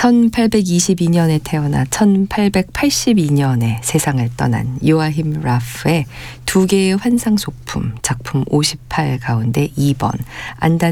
1822년에 태어나 1882년에 세상을 떠난 요아힘 라프의 두 개의 환상소품 작품 58 가운데 2번 안단